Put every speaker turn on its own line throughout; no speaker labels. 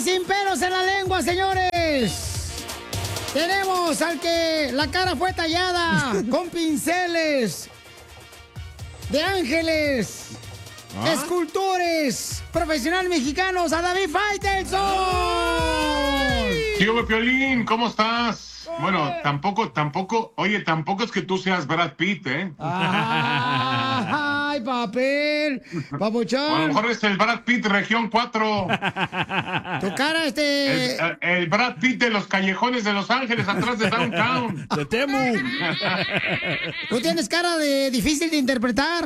sin pelos en la lengua, señores. Tenemos al que la cara fue tallada con pinceles de ángeles, escultores, profesionales mexicanos, a David Faitelson.
Tío Piolín, ¿cómo estás? Bueno, tampoco es que tú seas Brad Pitt, ¿eh?
Ay, papel, papuchón.
A lo mejor es el Brad Pitt región 4.
Tu cara,
El Brad Pitt de los callejones de Los Ángeles, atrás de Downtown.
¡Te temo!
Tú tienes cara de difícil de interpretar.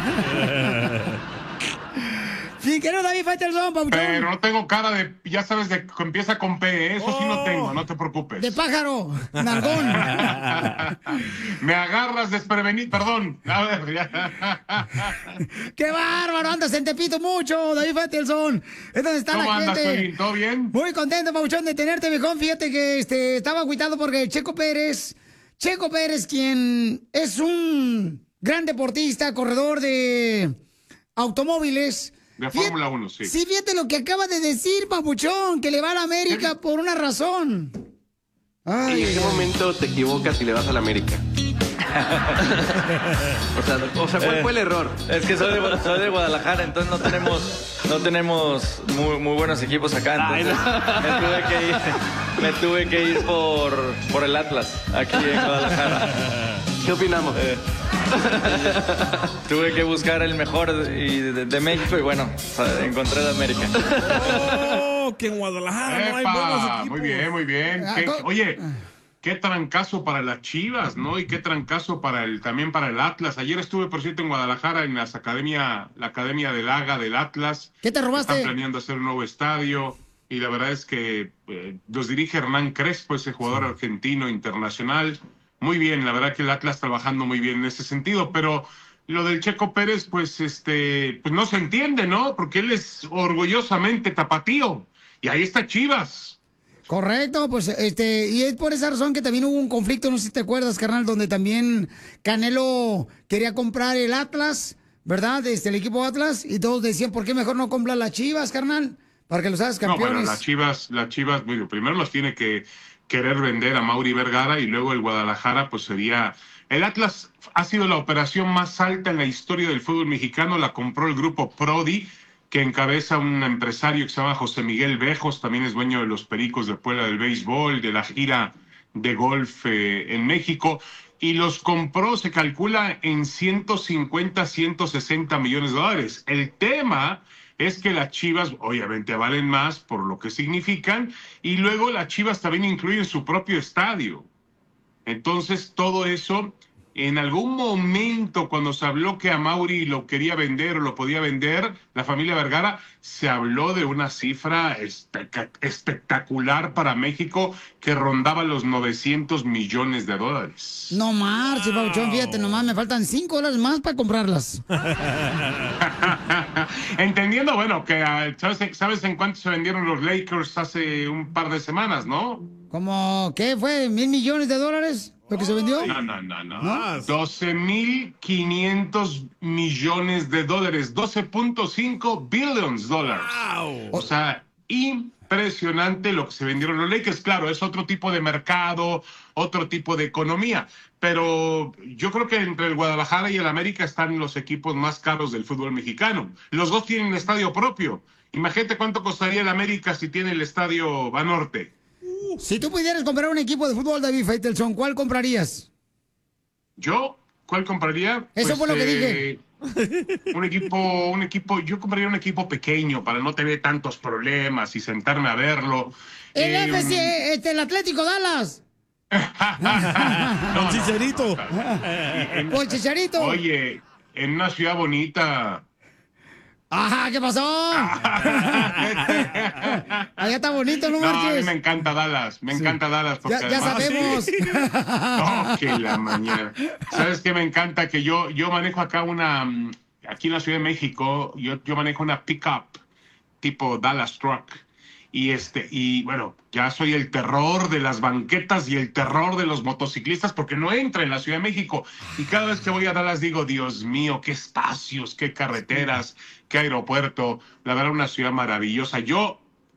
Sí, que no, David Faitelson, papuchón.
Pero no tengo cara de, ya sabes, de que empieza con P, ¿eh? Eso sí no tengo, no te preocupes.
De pájaro, nalgón.
Me agarras desprevenido, perdón. A ver, ya.
¡Qué bárbaro! Andas en Tepito mucho, David Faitelson. Es donde está
¿Cómo
la
andas,
gente.
Piolín? ¿Todo bien?
Muy contento, papuchón, de tenerte, viejón. Fíjate que estaba agüitado porque Checo Pérez, quien es un gran deportista, corredor de automóviles.
De Fórmula 1, sí.
Sí, fíjate lo que acaba de decir, papuchón, que le va a la América por una razón.
Ay, ¿en qué momento te equivocas y le vas a la América? o sea, ¿cuál fue el error?
Es que soy de Guadalajara, entonces no tenemos muy buenos equipos acá. Entonces me tuve que ir por el Atlas, aquí en Guadalajara.
¿Qué opinamos?
Tuve que buscar el mejor de México y bueno, encontré el América.
¡Oh! Que en Guadalajara no hay buenos equipos.
Muy bien, muy bien. Oye, qué trancazo para las Chivas, ¿no? Y qué trancazo también para el Atlas. Ayer estuve, por cierto, en Guadalajara en la academia del AGA del Atlas.
¿Qué te robaste?
Están planeando hacer un nuevo estadio. Y la verdad es que los dirige Hernán Crespo, ese jugador argentino internacional. Muy bien, la verdad que el Atlas trabajando muy bien en ese sentido, pero lo del Checo Pérez, pues no se entiende, ¿no? Porque él es orgullosamente tapatío. Y ahí está Chivas.
Correcto, pues y es por esa razón que también hubo un conflicto, no sé si te acuerdas, carnal, donde también Canelo quería comprar el Atlas, ¿verdad? El equipo Atlas, y todos decían, ¿por qué mejor no compra las Chivas, carnal? Para que los hagas campeones.
No, bueno, las Chivas, bueno, primero los tiene que querer vender a Mauri Vergara y luego el Guadalajara, pues sería... El Atlas ha sido la operación más alta en la historia del fútbol mexicano, la compró el grupo Prodi, que encabeza un empresario que se llama José Miguel Bejos, también es dueño de los Pericos de Puebla del béisbol, de la gira de golf en México, y los compró, se calcula, en 150, 160 millones de dólares. El tema es que las Chivas obviamente valen más por lo que significan, y luego las Chivas también incluyen su propio estadio. Entonces todo eso, en algún momento cuando se habló que a Mauri lo quería vender o lo podía vender, la familia Vergara, se habló de una cifra espectacular para México que rondaba los 900 millones de dólares.
No marches, papuchón, fíjate, nomás me faltan $5 más para comprarlas.
Entendiendo, bueno, que ¿sabes en cuánto se vendieron los Lakers hace un par de semanas, no?
¿Cómo qué fue? ¿1,000 millones de dólares lo que se vendió?
No. 12,500 millones de dólares, 12.5 billions dólares.
Wow.
O sea, impresionante lo que se vendieron los Lakers. Claro, es otro tipo de mercado, otro tipo de economía. Pero yo creo que entre el Guadalajara y el América están los equipos más caros del fútbol mexicano. Los dos tienen estadio propio. Imagínate cuánto costaría el América si tiene el estadio Banorte.
Si tú pudieras comprar un equipo de fútbol, David Faitelson, ¿cuál comprarías?
¿Yo? ¿Cuál compraría?
Eso fue lo que dije.
Un equipo, yo compraría un equipo pequeño para no tener tantos problemas y sentarme a verlo.
El FC, el Atlético Dallas.
Con Chicharito.
Con Chicharito.
Oye, en una ciudad bonita.
Ajá, ¿qué pasó? Allá está bonito, ¿no,
No, a mí
Marques?
me encanta Dallas, porque
Ya sabemos.
No, que la mañana. ¿Sabes qué me encanta? Que yo manejo acá aquí en la Ciudad de México, yo manejo una pickup tipo Dallas Truck. Y bueno, ya soy el terror de las banquetas y el terror de los motociclistas porque no entra en la Ciudad de México. Y cada vez que voy a Dallas digo, Dios mío, qué espacios, qué carreteras, qué aeropuerto. La verdad, una ciudad maravillosa. Yo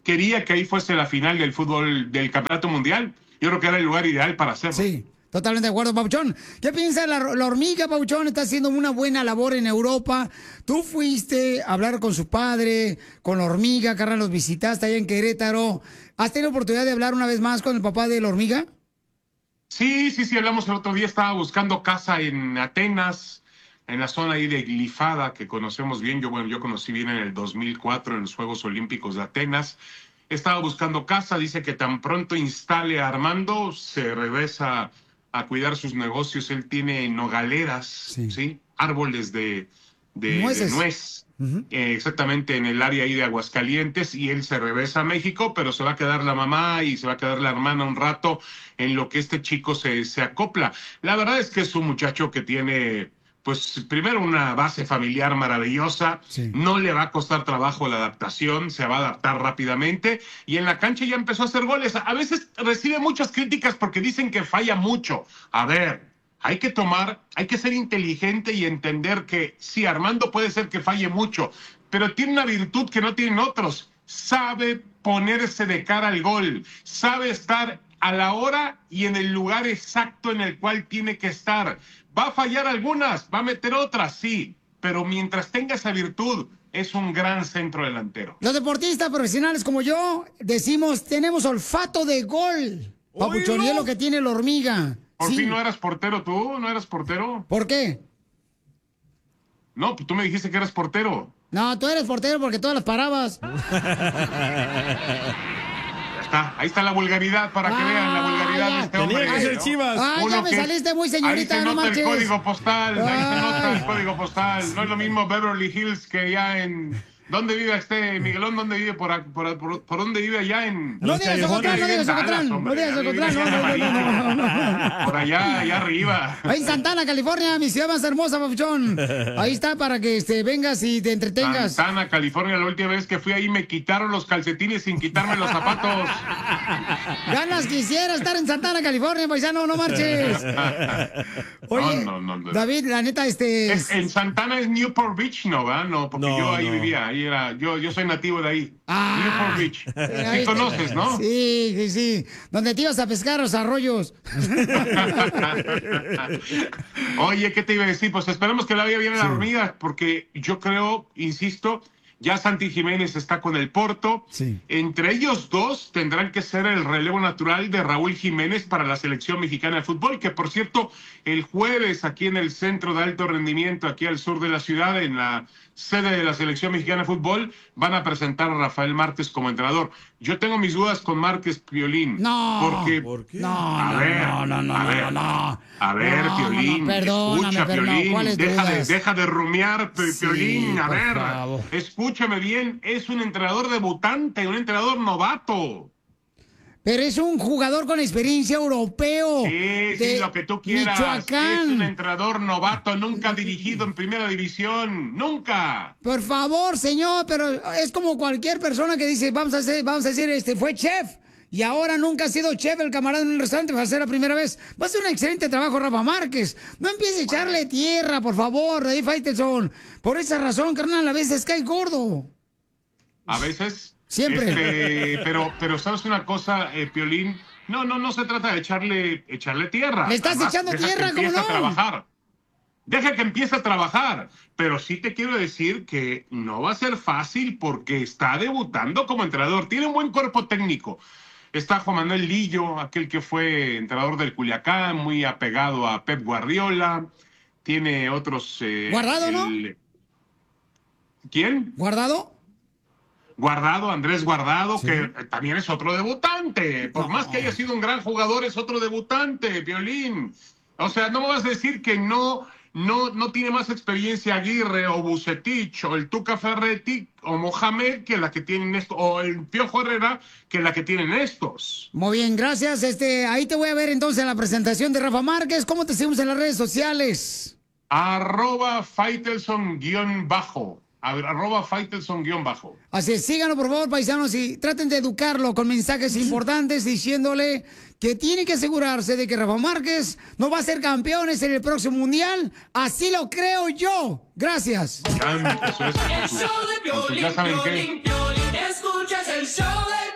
quería que ahí fuese la final del fútbol del Campeonato Mundial. Yo creo que era el lugar ideal para hacerlo.
Sí. Totalmente de acuerdo, Papuchón. ¿Qué piensa la hormiga, Papuchón? Está haciendo una buena labor en Europa. Tú fuiste a hablar con su padre, con la hormiga, carnal, los visitaste allá en Querétaro. ¿Has tenido oportunidad de hablar una vez más con el papá de la hormiga?
Sí, hablamos el otro día. Estaba buscando casa en Atenas, en la zona ahí de Glifada, que conocemos bien. Yo conocí bien en el 2004 en los Juegos Olímpicos de Atenas. Estaba buscando casa, dice que tan pronto instale a Armando, se regresa a cuidar sus negocios. Él tiene nogaleras, ¿sí? Árboles de nuez, exactamente en el área ahí de Aguascalientes, y él se regresa a México, pero se va a quedar la mamá y se va a quedar la hermana un rato en lo que este chico se acopla. La verdad es que es un muchacho que tiene, pues, primero una base familiar maravillosa, no le va a costar trabajo la adaptación, se va a adaptar rápidamente, y en la cancha ya empezó a hacer goles. A veces recibe muchas críticas porque dicen que falla mucho. A ver, hay que ser inteligente y entender que sí, Armando puede ser que falle mucho, pero tiene una virtud que no tienen otros. Sabe ponerse de cara al gol, sabe estar a la hora y en el lugar exacto en el cual tiene que estar. Va a fallar algunas, va a meter otras, sí, pero mientras tenga esa virtud, es un gran centro delantero.
Los deportistas profesionales como yo decimos, tenemos olfato de gol. Papuchón, y es lo que tiene la hormiga.
¿Por fin no eras portero tú? ¿No eras portero?
¿Por qué?
No, pues tú me dijiste que eras portero.
No, tú eres portero porque todas las parabas.
Ahí está la vulgaridad, para que vean la vulgaridad de este hombre.
Tenía que ser Chivas.
Ya me saliste muy señorita,
ahí se
no
nota
marches.
el código postal, ahí se nota el código postal. No es lo mismo Beverly Hills que ya en... ¿Dónde vive Miguelón? ¿Dónde vive? ¿Por dónde vive allá en...?
No digas Ocotlán, no digas Ocotlán. No digas Ocotlán, no.
Por allá arriba.
Ahí en Santana, California, mi ciudad más hermosa, Papuchón. Ahí está para que vengas y te entretengas.
Santana, California, la última vez que fui ahí me quitaron los calcetines sin quitarme los zapatos.
Ganas quisiera estar en Santana, California, paisano, no marches. Oye, no. David, la neta,
En Santana es Newport Beach, ¿no? ¿Va? No, porque yo ahí vivía. Yo soy nativo de ahí. Newport Beach. Sí conoces, ¿no?
Sí. Donde te ibas a pescar los arroyos.
Oye, ¿qué te iba a decir? Pues esperemos que la vaya bien a la hormiga, porque yo creo, insisto, ya Santi Jiménez está con el Porto. Sí. Entre ellos dos tendrán que ser el relevo natural de Raúl Jiménez para la selección mexicana de fútbol, que por cierto, el jueves aquí en el Centro de Alto Rendimiento, aquí al sur de la ciudad, en la sede de la selección mexicana de fútbol, van a presentar a Rafael Márquez como entrenador. Yo tengo mis dudas con Márquez, Piolín. Porque,
¿por qué?
A ver, Piolín, escucha, Piolín, deja de rumiar, Piolín, a ver, escúchame bien, es un entrenador debutante, un entrenador novato.
Pero es un jugador con experiencia europeo.
Sí, lo que tú quieras.
Michoacán.
Es un entrenador novato, nunca dirigido en primera división, nunca.
Por favor, señor, pero es como cualquier persona que dice, vamos a decir, fue chef. Y ahora nunca ha sido chef el camarada en un restaurante, va a ser la primera vez. Va a hacer un excelente trabajo Rafa Márquez. No empiece a echarle tierra, por favor, David Faitelson. Por esa razón, carnal, a veces cae gordo.
¿A veces?
Siempre.
Pero ¿sabes una cosa, Piolín? No se trata de echarle tierra.
¿Le estás echando tierra? ¿Cómo no?
Deja que empiece a trabajar. Pero sí te quiero decir que no va a ser fácil porque está debutando como entrenador. Tiene un buen cuerpo técnico. Está Juan Manuel Lillo, aquel que fue entrenador del Culiacán, muy apegado a Pep Guardiola. Tiene otros...
¿Guardado, no?
¿Quién?
¿Guardado?
Andrés Guardado, sí, que también es otro debutante. Por más que haya sido un gran jugador, es otro debutante, Piolín. O sea, no me vas a decir que no tiene más experiencia Aguirre o Bucetich o el Tuca Ferretti o Mohamed que la que tienen estos, o el Piojo Herrera que la que tienen estos.
Muy bien, gracias. Ahí te voy a ver entonces en la presentación de Rafa Márquez. ¿Cómo te seguimos en las redes sociales?
@Faitelson_. @Faitelson_.
Así es, síganlo por favor, paisanos, y traten de educarlo con mensajes importantes diciéndole que tiene que asegurarse de que Rafa Márquez no va a ser campeones en el próximo mundial. Así lo creo yo. Gracias.
Ya, eso es.
El show de Piolín, Piolín, escuchas el show de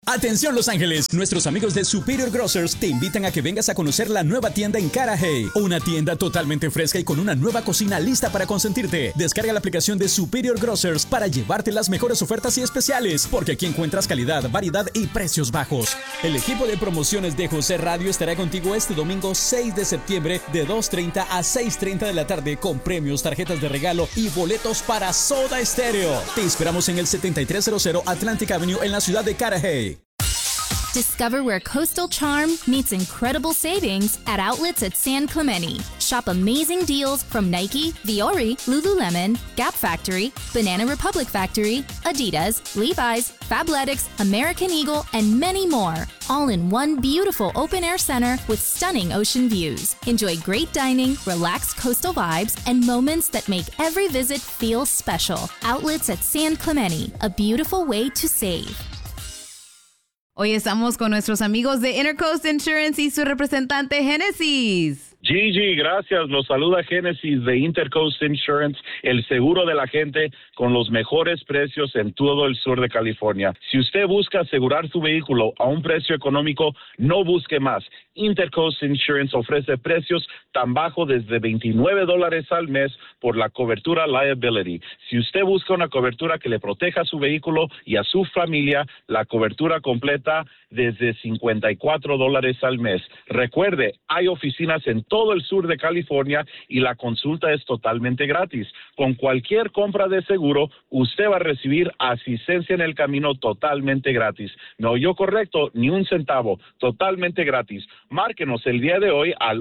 Atención Los Ángeles, nuestros amigos de Superior Grocers te invitan a que vengas a conocer la nueva tienda en Carajay, una tienda totalmente fresca y con una nueva cocina lista para consentirte. Descarga la aplicación de Superior Grocers para llevarte las mejores ofertas y especiales, porque aquí encuentras calidad, variedad y precios bajos. El equipo de promociones de José Radio estará contigo este domingo 6 de septiembre de 2:30 a 6:30 de la tarde con premios, tarjetas de regalo y boletos para Soda Stereo. Te esperamos en el 7300 Atlantic Avenue en la ciudad de Carajay.
Discover where coastal charm meets incredible savings at outlets at San Clemente. Shop amazing deals from Nike, Viore, Lululemon, Gap Factory, Banana Republic Factory, Adidas, Levi's, Fabletics, American Eagle, and many more. All in one beautiful open-air center with stunning ocean views. Enjoy great dining, relaxed coastal vibes, and moments that make every visit feel special. Outlets at San Clemente, a beautiful way to save.
Hoy estamos con nuestros amigos de Intercoast Insurance y su representante Génesis.
Gigi, gracias. Los saluda Génesis de Intercoast Insurance, el seguro de la gente con los mejores precios en todo el sur de California. Si usted busca asegurar su vehículo a un precio económico, no busque más. Intercoast Insurance ofrece precios tan bajos desde $29 al mes por la cobertura liability. Si usted busca una cobertura que le proteja a su vehículo y a su familia, la cobertura completa desde $54 al mes. Recuerde, hay oficinas en todo el sur de California y la consulta es totalmente gratis. Con cualquier compra de seguro, usted va a recibir asistencia en el camino totalmente gratis. ¿Me oyó correcto? Ni un centavo, totalmente gratis. Márquenos el día de hoy al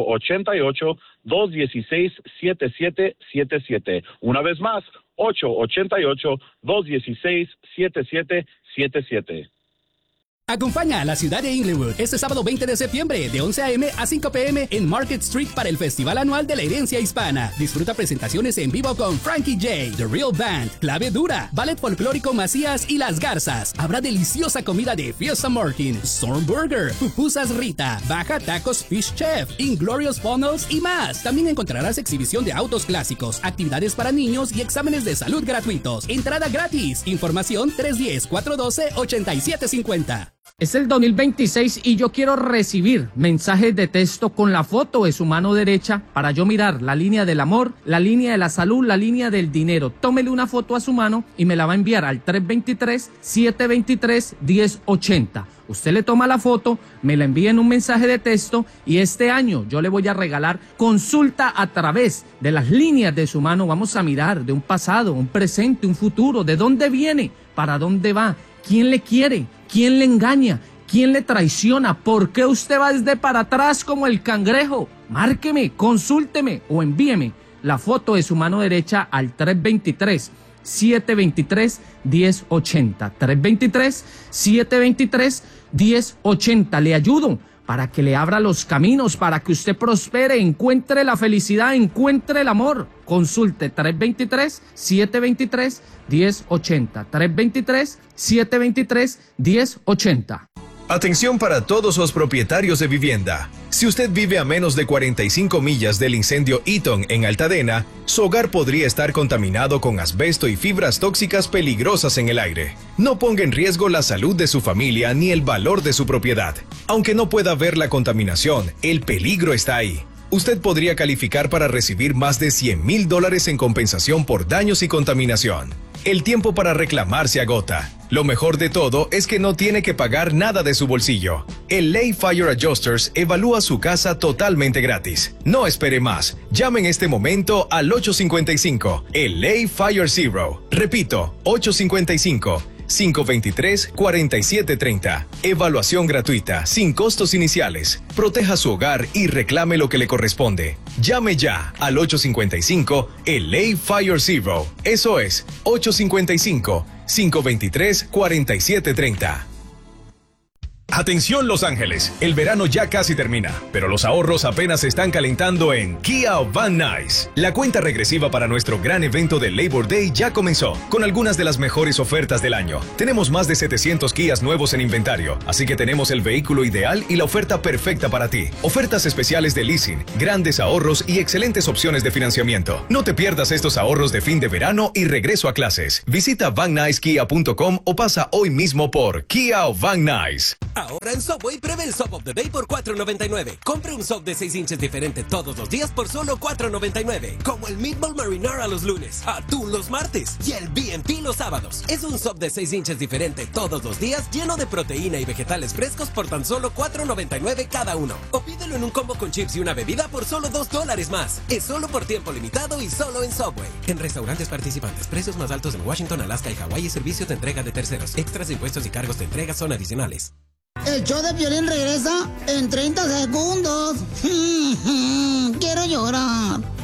888-216-7777. Una vez más, 888-216-7777.
Acompaña a la ciudad de Inglewood este sábado 20 de septiembre de 11 a.m. a 5 p.m. en Market Street para el Festival Anual de la Herencia Hispana. Disfruta presentaciones en vivo con Frankie J, The Real Band, Clave Dura, Ballet Folclórico Macías y Las Garzas. Habrá deliciosa comida de Fiesta Martin, Storm Burger, Pupusas Rita, Baja Tacos Fish Chef, Inglorious Funnels y más. También encontrarás exhibición de autos clásicos, actividades para niños y exámenes de salud gratuitos. Entrada gratis. Información 310-412-8750.
Es el 2026 y yo quiero recibir mensajes de texto con la foto de su mano derecha para yo mirar la línea del amor, la línea de la salud, la línea del dinero. Tómele una foto a su mano y me la va a enviar al 323-723-1080. Usted le toma la foto, me la envía en un mensaje de texto y este año yo le voy a regalar consulta a través de las líneas de su mano. Vamos a mirar de un pasado, un presente, un futuro, de dónde viene, para dónde va, quién le quiere, quién le engaña, quién le traiciona, por qué usted va desde para atrás como el cangrejo. Márqueme, consúlteme o envíeme la foto de su mano derecha al 323-723-1080. 323-723-1080. Le ayudo para que le abra los caminos, para que usted prospere, encuentre la felicidad, encuentre el amor. Consulte 323-723-1080. 323-723-1080.
Atención para todos los propietarios de vivienda. Si usted vive a menos de 45 millas del incendio Eaton en Altadena, su hogar podría estar contaminado con asbesto y fibras tóxicas peligrosas en el aire. No ponga en riesgo la salud de su familia ni el valor de su propiedad. Aunque no pueda ver la contaminación, el peligro está ahí. Usted podría calificar para recibir más de $100,000 en compensación por daños y contaminación. El tiempo para reclamar se agota. Lo mejor de todo es que no tiene que pagar nada de su bolsillo. El Lay Fire Adjusters evalúa su casa totalmente gratis. No espere más. Llame en este momento al 855, el Lay Fire Zero. Repito, 855-523-4730. Evaluación gratuita, sin costos iniciales. Proteja su hogar y reclame lo que le corresponde. Llame ya al 855, el Lay Fire Zero. Eso es, 855-523-4730. Atención Los Ángeles, el verano ya casi termina, pero los ahorros apenas se están calentando en Kia Van Nuys. La cuenta regresiva para nuestro gran evento de Labor Day ya comenzó, con algunas de las mejores ofertas del año. Tenemos más de 700 Kias nuevos en inventario, así que tenemos el vehículo ideal y la oferta perfecta para ti. Ofertas especiales de leasing, grandes ahorros y excelentes opciones de financiamiento. No te pierdas estos ahorros de fin de verano y regreso a clases. Visita VanNuysKia.com o pasa hoy mismo por Kia Van Nuys.
Ahora en Subway, pruebe el Sub of the Day por $4.99. Compre un sub de 6 inches diferente todos los días por solo $4.99. Como el Meatball Marinara los lunes, atún los martes y el B&P los sábados. Es un sub de 6 inches diferente todos los días, lleno de proteína y vegetales frescos por tan solo $4.99 cada uno. O pídelo en un combo con chips y una bebida por solo $2 más. Es solo por tiempo limitado y solo en Subway. En restaurantes participantes, precios más altos en Washington, Alaska y Hawái y servicios de entrega de terceros. Extras de impuestos y cargos de entrega son adicionales.
El show de Piolín regresa en 30 segundos. Quiero llorar.